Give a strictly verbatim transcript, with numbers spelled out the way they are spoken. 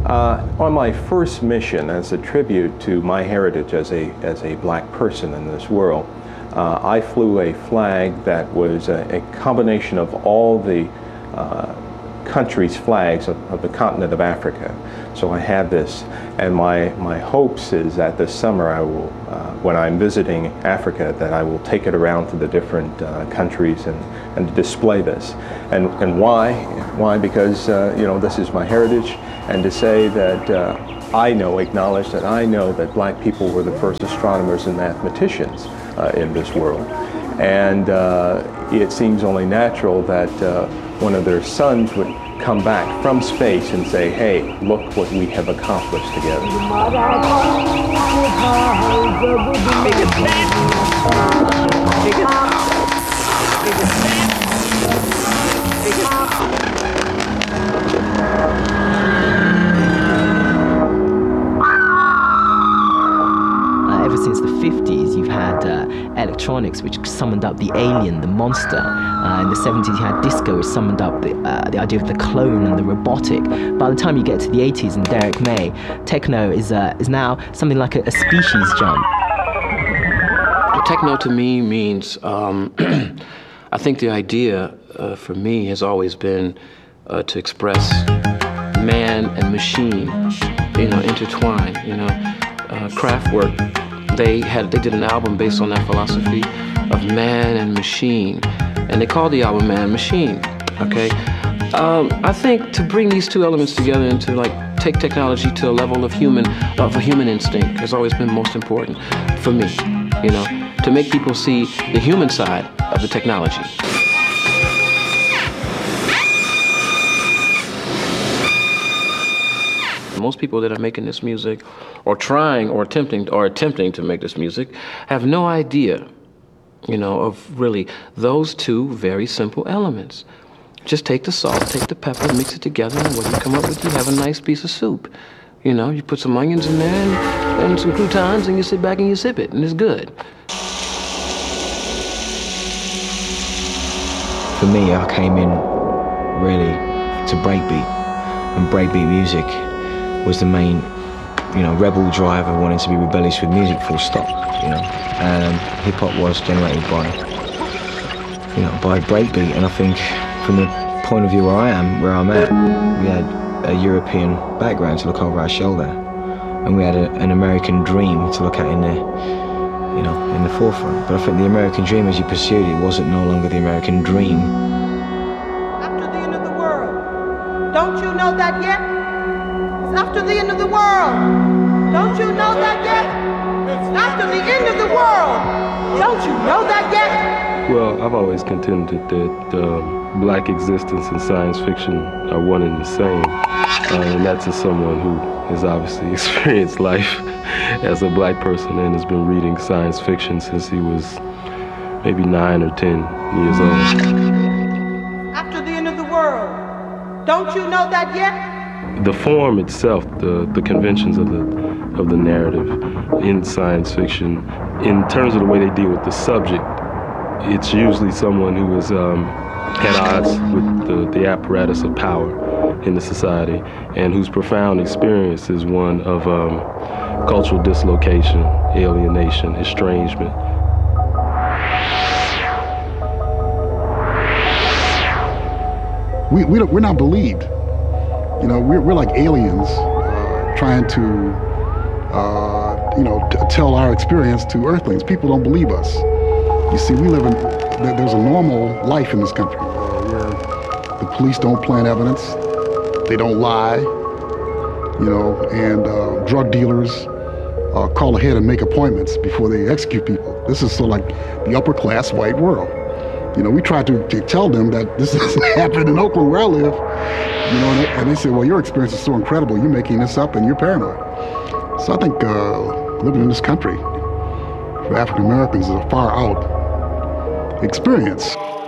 Uh, on my first mission, as a tribute to my heritage as a, as a black person in this world, uh, I flew a flag that was a, a combination of all the uh, countries' flags of, of the continent of Africa. So I have this, and my, my hopes is that this summer I will, uh, when I'm visiting Africa, that I will take it around to the different uh, countries and, and display this. And, and why? Why? Because uh, you know, this is my heritage, and to say that uh, I know, acknowledge that I know that black people were the first astronomers and mathematicians uh, in this world. And uh, it seems only natural that uh, one of their sons would come back from space and say, hey, look what we have accomplished together. Ever since the fifties, you've had uh, electronics, which summoned up the alien, the monster. Uh, in the seventies, you had disco, which summoned up the, uh, the idea of the clone and the robotic. By the time you get to the eighties and Derek May, techno is, uh, is now something like a, a species jump. Techno to me means, um, I think the idea uh, for me has always been uh, to express man and machine, you know, intertwined, you know. Uh, Kraftwerk, they had they did an album based on that philosophy of man and machine, and they called the album Man Machine. Okay, um, I think to bring these two elements together and to like take technology to a level of human of a human instinct has always been most important for me. You know, to make people see the human side of the technology. Most people that are making this music, or trying, or attempting, or attempting to make this music, have no idea, you know, of really those two very simple elements. Just take the salt, take the pepper, mix it together, and what you come up with, you have a nice piece of soup. You know, you put some onions in there and, and some croutons, and you sit back and you sip it, and it's good. For me, I came in really to breakbeat, and breakbeat music was the main, you know, rebel driver, wanting to be rebellious with music, full stop, you know. And hip hop was generated by, you know, by breakbeat. And I think from the point of view where I am, where I'm at, we had a European background to look over our shoulder, and we had a, an American dream to look at in the, you know, in the forefront. But I think the American dream, as you pursued it, wasn't no longer the American dream. After the end of the world, don't you know that yet? After the end of the world. Don't you know that yet? After the end of the world. Don't you know that yet? Well, I've always contended that uh, black existence and science fiction are one and the same. Uh, and that's as someone who has obviously experienced life as a black person and has been reading science fiction since he was maybe nine or ten years old. After the end of the world. Don't you know that yet? The form itself, the, the conventions of the of the narrative in science fiction, in terms of the way they deal with the subject, it's usually someone who is um, at odds with the, the apparatus of power in the society, and whose profound experience is one of um, cultural dislocation, alienation, estrangement. We, we don't, we're not believed. You know, we're, we're like aliens uh, trying to, uh, you know, t- tell our experience to Earthlings. People don't believe us. You see, we live in, th- there's a normal life in this country uh, where the police don't plant evidence, they don't lie, you know, and uh, drug dealers uh, call ahead and make appointments before they execute people. This is sort of like the upper class white world. You know, we try to, to tell them that this doesn't happen in Oakland where I live. You know, and they, and they say, well, your experience is so incredible, you're making this up and you're paranoid. So I think uh, living in this country for African Americans is a far out experience.